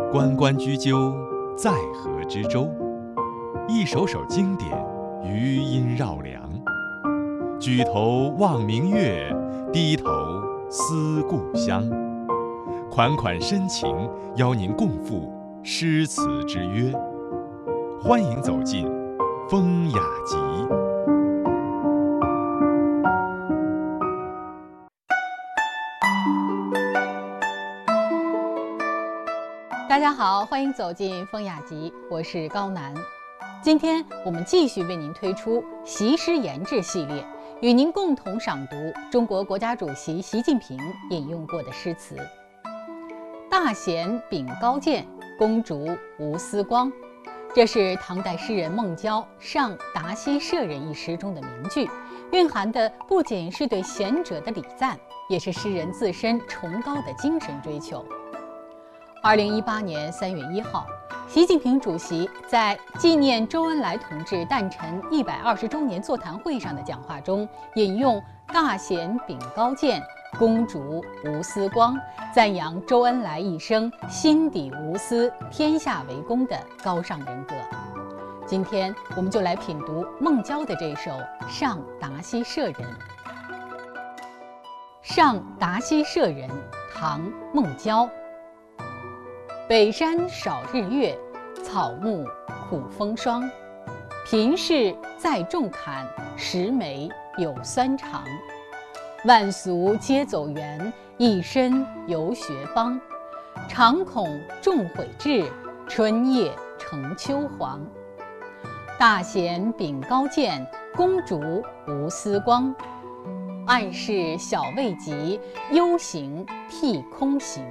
关关雎鸠，在河之洲。一首首经典，余音绕梁。举头望明月，低头思故乡。款款深情，邀您共赴诗词之约。欢迎走进风雅集。 大家好，欢迎走进风雅集，我是高楠。今天我们继续为您推出习诗研制系列，与您共同赏读中国国家主席习近平引用过的诗词。大贤秉高见，公竹无私光。这是唐代诗人孟郊《上达溪舍人》一诗中的名句，蕴含的不仅是对贤者的礼赞，也是诗人自身崇高的精神追求。2018年3月1号，习近平主席在纪念周恩来同志诞辰120周年座谈会上的讲话中，引用“大贤秉高见，公竹无私光”，赞扬周恩来一生心底无私、天下为公的高尚人格。今天我们就来品读孟郊的这首《上达溪舍人》。《上达溪舍人》唐·孟郊。北山少日月，草木苦风霜。贫士载重坎，十枚有酸肠。万俗皆走远，一身游学芳。常恐众悔至，春夜成秋黄。大贤秉高见，公竹无私光。暗室小未及，忧行替空行。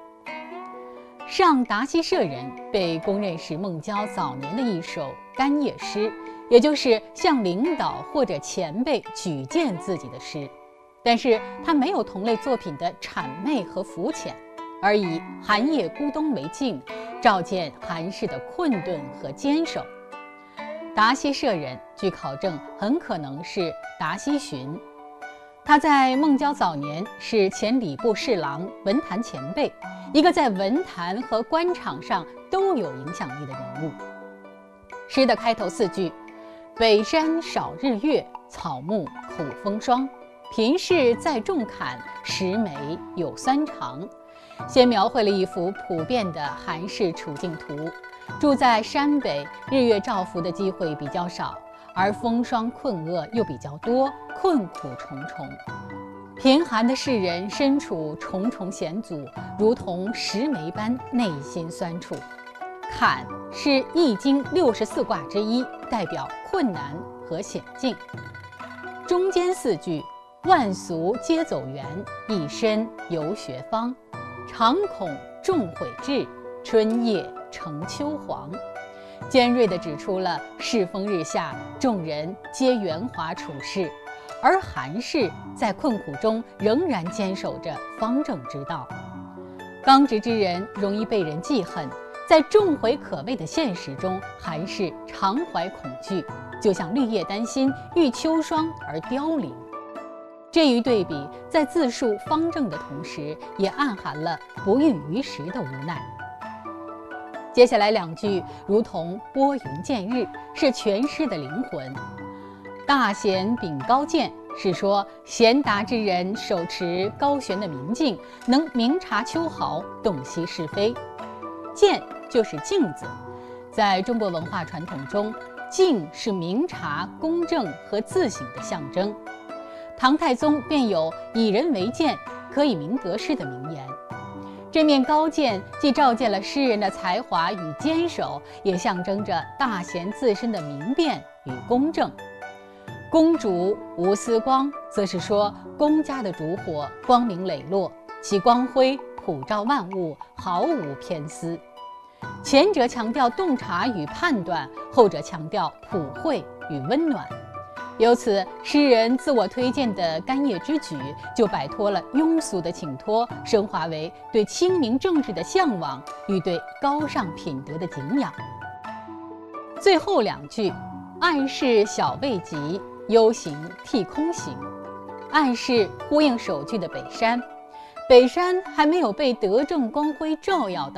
上达溪舍人被公认是孟郊早年的一首干谒诗，也就是向领导或者前辈举荐自己的诗。但是他没有同类作品的谄媚和浮浅，而以寒夜孤冬为镜，照见寒士的困顿和坚守。达溪舍人据考证很可能是达溪荀，他在孟郊早年是前礼部侍郎、文坛前辈，一个在文坛和官场上都有影响力的人物。诗的开头4句：北山少日月，草木苦风霜。贫士载重坎，十枚有酸肠。先描绘了一幅普遍的寒士处境图。住在山北，日月照拂的机会比较少，而风霜困厄又比较多，困苦重重。贫寒的士人身处重重险阻，如同石梅般内心酸楚。坎是易经64卦之一，代表困难和险境。中间4句：万俗皆走远，一身游学芳。常恐众悔至，春夜成秋黄。尖锐地指出了世风日下，众人皆圆滑处事，而寒士在困苦中仍然坚守着方正之道。刚直之人容易被人记恨，在众悔可畏的现实中，寒士常怀恐惧，就像绿叶担心遇秋霜而凋零。这一对比在自述方正的同时，也暗含了不遇于时的无奈。接下来2句如同拨云见日，是全诗的灵魂。大贤秉高见是说贤达之人手持高悬的明镜，能明察秋毫，洞悉是非。见就是镜子，在中国文化传统中，镜是明察、公正和自省的象征。唐太宗便有以人为鉴，可以明得失的名言。这面高见既照见了诗人的才华与坚守，也象征着大贤自身的明辨与公正。公竹无私光，则是说公家的烛火光明磊落，其光辉普照万物，毫无偏私。前者强调洞察与判断，后者强调普惠与温暖。由此，诗人自我推荐的干谒之举就摆脱了庸俗的请托，升华为对清明政治的向往与对高尚品德的敬仰。最后2句：暗室小未及，忧行替空行。暗室呼应首句的北山，北山还没有被德政光辉照耀到，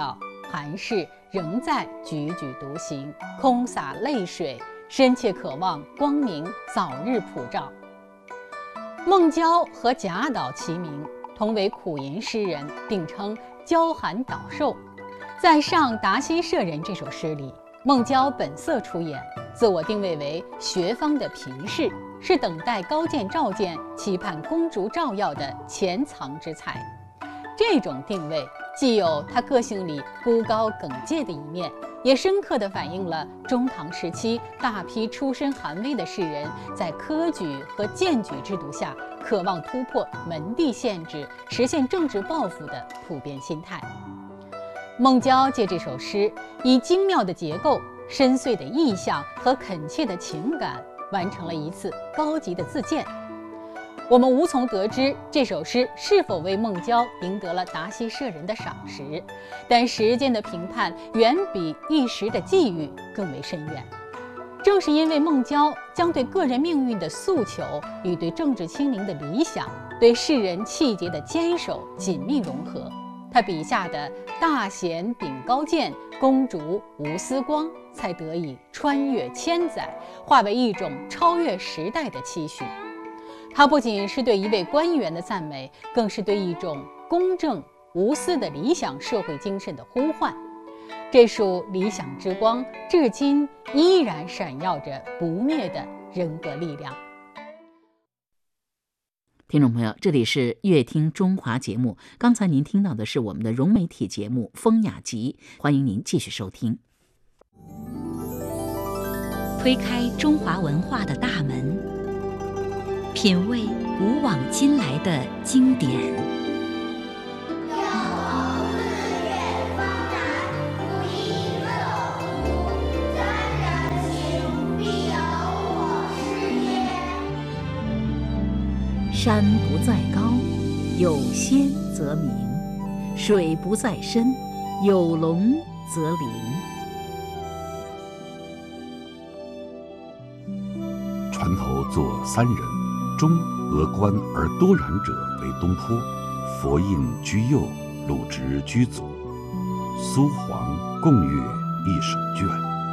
韩氏仍在踽踽独行，空洒泪水，深切渴望光明早日普照。孟郊和贾岛齐名，同为苦吟诗人，并称郊寒岛寿。在《上达西舍人》这首诗里，孟郊本色出演，自我定位为学方的贫士，是等待高见召见、期盼公主照耀的潜藏之才。这种定位既有他个性里孤高耿介的一面，也深刻地反映了中唐时期大批出身寒微的士人在科举和荐举制度下渴望突破门第限制，实现政治抱负的普遍心态。孟郊借这首诗，以精妙的结构、深邃的意象和恳切的情感，完成了一次高级的自荐。我们无从得知这首诗是否为孟郊赢得了达西舍人的赏识，但时间的评判远比一时的际遇更为深远。正是因为孟郊将对个人命运的诉求与对政治清明的理想、对世人气节的坚守紧密融合，他笔下的大贤秉高见，公主无私光，才得以穿越千载，化为一种超越时代的期许。它不仅是对一位官员的赞美，更是对一种公正无私的理想社会精神的呼唤。这束理想之光，至今依然闪耀着不灭的人格力量。 听众朋友，这里是乐听中华节目，刚才您听到的是我们的融媒体节目《风雅集》，欢迎您继续收听。 推开中华文化的大门，品味古往今来的经典。山不在高，有仙则名；水不在深，有龙则灵。 船头坐三人，中额冠而多染者为东坡，佛印居右，鲁直居左，苏黄共阅一手卷。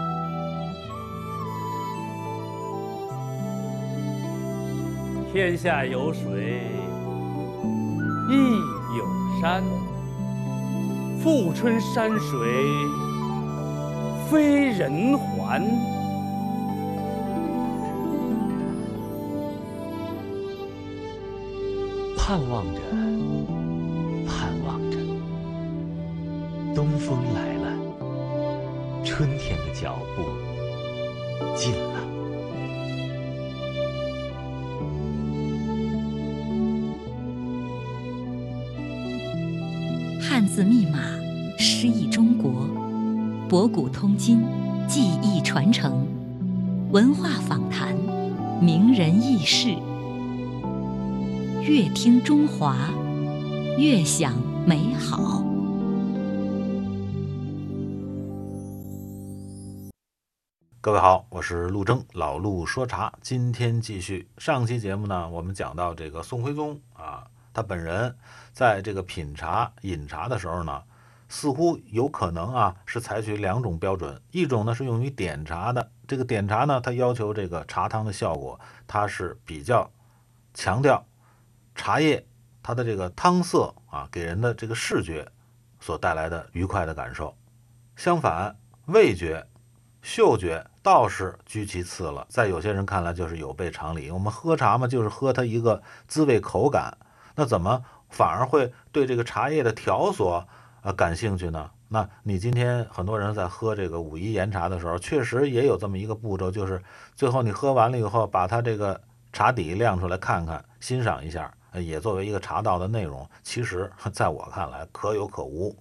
天下有水，亦有山。富春山水，非人还。 盼望着，盼望着，东风来了，春天的脚步近了。 汉字密码，诗意中国，博古通今，技艺传承，文化访谈，名人轶事。乐听中华，乐享美好。 各位好，我是陆征，老陆说茶。今天继续上期节目呢，我们讲到这个宋徽宗啊，他本人在这个品茶饮茶的时候呢，似乎有可能啊是采取两种标准，一种呢是用于点茶的，这个点茶呢，他要求这个茶汤的效果，它是比较强调茶叶它的这个汤色啊，给人的这个视觉所带来的愉快的感受。相反，味觉、嗅觉倒是居其次了，在有些人看来就是有悖常理。我们喝茶嘛，就是喝它一个滋味口感，那怎么反而会对这个茶叶的条索感兴趣呢？那你今天很多人在喝这个武夷岩茶的时候，确实也有这么一个步骤，就是最后你喝完了以后，把它这个茶底亮出来看看，欣赏一下，也作为一个茶道的内容。其实在我看来可有可无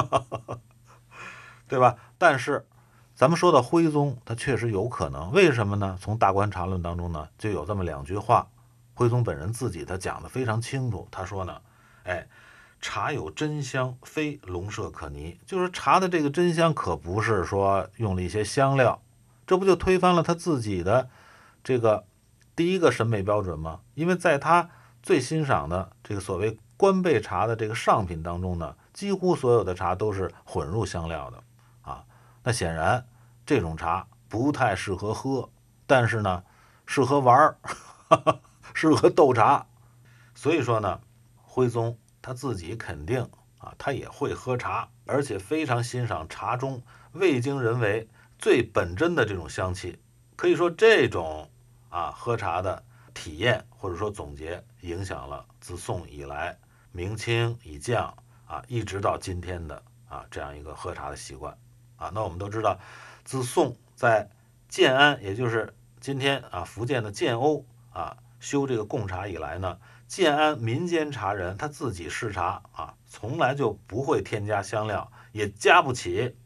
对吧？但是咱们说到徽宗，他确实有可能，为什么呢？从《大观茶论》当中呢，就有这么两句话，徽宗本人自己他讲得非常清楚。他说呢，茶有真香，非笼麝可泥，就是茶的这个真香可不是说用了一些香料，这不就推翻了他自己的这个第一个审美标准吗？因为在他最欣赏的这个所谓官贝茶的这个上品当中呢， 几乎所有的茶都是混入香料的啊。那显然这种茶不太适合喝，但是呢，适合玩儿，适合斗茶。所以说呢，徽宗他自己肯定他也会喝茶，而且非常欣赏茶中未经人为最本真的这种香气。可以说这种喝茶的体验或者说总结，影响了自宋以来明清以降一直到今天的这样一个喝茶的习惯那我们都知道，自宋在建安，也就是今天福建的建瓯修这个贡茶以来呢，建安民间茶人他自己试茶从来就不会添加香料，也加不起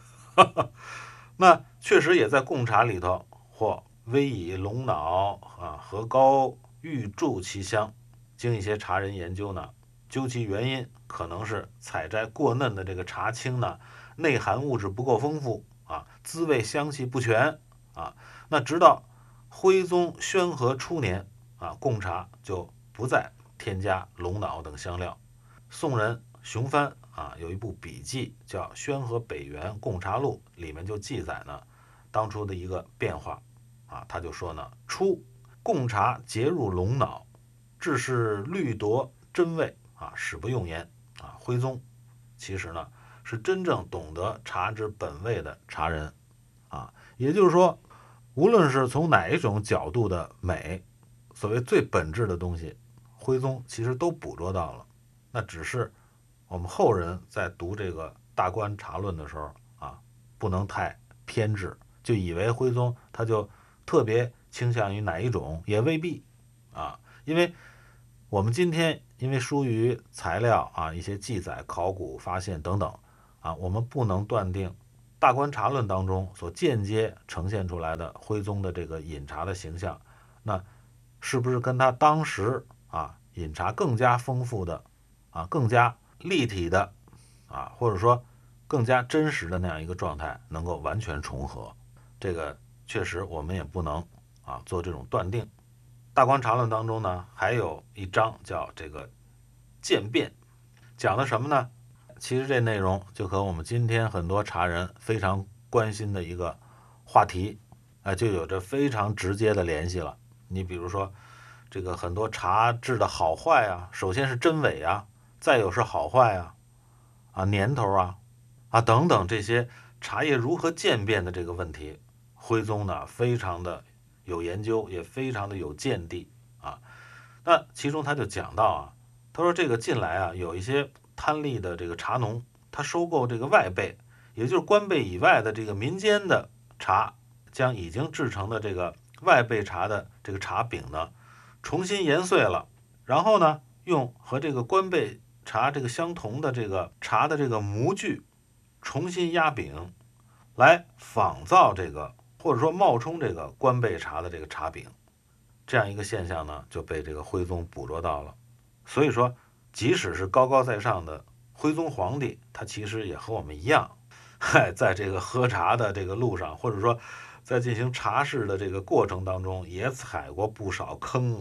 那确实也在贡茶里头或微以龙脑荷膏预助其香。经一些茶人研究呢，究其原因，可能是采摘过嫩的这个茶青呢，内含物质不够丰富滋味香气不全那直到徽宗宣和初年贡茶就不再添加龙脑等香料。宋人熊藩有一部笔记叫《宣和北元贡茶录》，里面就记载呢当初的一个变化他就说呢，初贡茶结入龙脑，致是虑夺真味使不用言徽宗其实呢是真正懂得茶之本味的茶人也就是说，无论是从哪一种角度的美，所谓最本质的东西，徽宗其实都捕捉到了。那只是我们后人在读这个《大观茶论》的时候不能太偏执，就以为徽宗他就特别倾向于哪一种，也未必因为我们今天因为疏于材料一些记载、考古发现等等我们不能断定《大观茶论》当中所间接呈现出来的徽宗的这个饮茶的形象，那是不是跟他当时饮茶更加丰富的更加立体的或者说更加真实的那样一个状态能够完全重合？这个确实我们也不能做这种断定。大观茶论当中呢，还有一章叫这个渐变，讲的什么呢？其实这内容就和我们今天很多茶人非常关心的一个话题就有着非常直接的联系了。你比如说这个很多茶质的好坏首先是真伪再有是好坏年头等等这些茶叶如何渐变的这个问题，徽宗呢非常的有研究，也非常的有见地那其中他就讲到他说这个近来有一些贪利的这个茶农，他收购这个外备，也就是官备以外的这个民间的茶，将已经制成的这个外备茶的这个茶饼呢重新研碎了，然后呢用和这个官备茶这个相同的这个茶的这个模具重新压饼，来仿造这个或者说冒充这个官备茶的这个茶饼。这样一个现象呢就被这个徽宗捕捉到了。所以说即使是高高在上的徽宗皇帝，他其实也和我们一样在这个喝茶的这个路上，或者说在进行茶事的这个过程当中，也踩过不少坑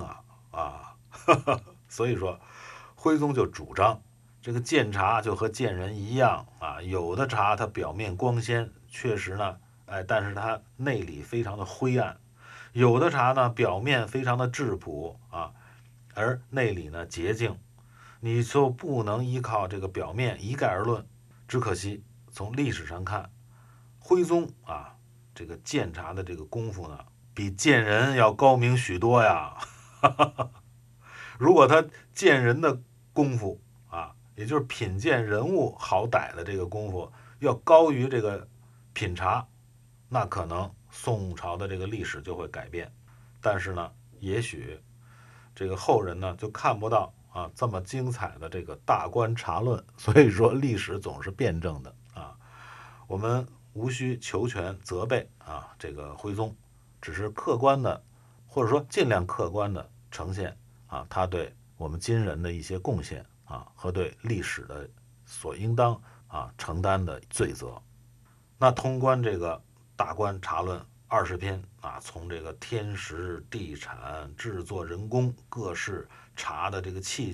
所以说徽宗就主张这个见茶就和见人一样有的茶它表面光鲜，确实呢但是它内里非常的灰暗；有的茶呢表面非常的质朴而内里呢洁净，你就不能依靠这个表面一概而论。只可惜从历史上看，徽宗这个鉴茶的这个功夫呢比鉴人要高明许多呀如果他鉴人的功夫也就是品鉴人物好歹的这个功夫要高于这个品茶，那可能宋朝的这个历史就会改变。但是呢也许这个后人呢就看不到这么精彩的这个大观茶论。所以说历史总是辩证的我们无需求全责备这个徽宗，只是客观的或者说尽量客观的呈现他对我们今人的一些贡献和对历史的所应当承担的罪责。那通关这个大观茶论20篇从这个天时地产制作人工各式茶的这个器具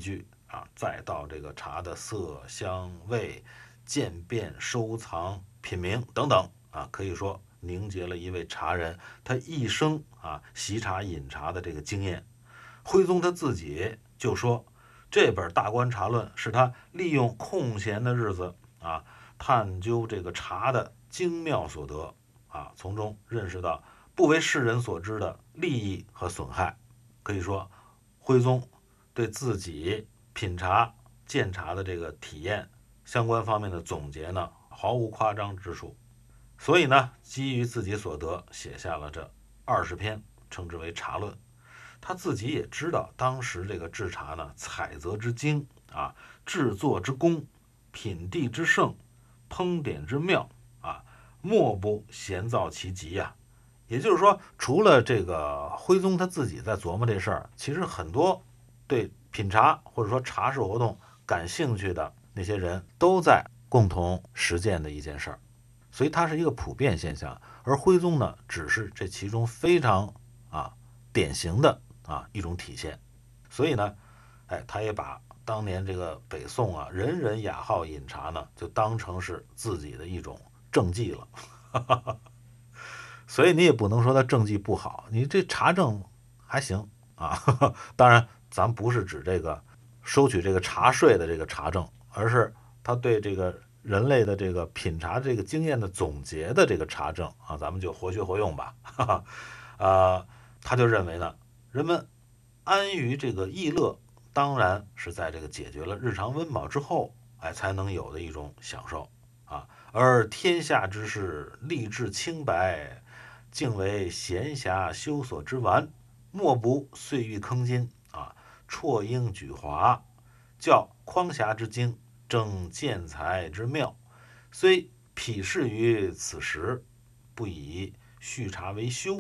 再到这个茶的色香味、渐变、收藏、品茗等等可以说凝结了一位茶人他一生习茶饮茶的这个经验。徽宗他自己就说，这本《大观茶论》是他利用空闲的日子探究这个茶的精妙所得从中认识到不为世人所知的利益和损害。可以说，徽宗对自己品茶、鉴茶的这个体验相关方面的总结呢，毫无夸张之处。所以呢，基于自己所得，写下了这20篇，称之为《茶论》。他自己也知道，当时这个制茶呢，采择之精制作之功、品地之盛、烹点之妙莫不闲造其极也就是说，除了这个徽宗他自己在琢磨这事儿，其实很多对品茶或者说茶事活动感兴趣的那些人都在共同实践的一件事儿，所以它是一个普遍现象。而徽宗呢，只是这其中非常典型的一种体现。所以呢，他也把当年这个北宋人人雅好饮茶呢，就当成是自己的一种政绩了。所以你也不能说他政绩不好，你这茶政还行当然，咱不是指这个收取这个茶税的这个茶政，而是他对这个人类的这个品茶这个经验的总结的这个茶政咱们就活学活用吧。他就认为呢，人们安于这个逸乐，当然是在这个解决了日常温饱之后才能有的一种享受而天下之事，立志清白，竟为闲暇修所之玩，莫不岁欲铿金啜鹰举华，较匡遐之精，争建材之妙，虽匹适于此时，不以续茶为休。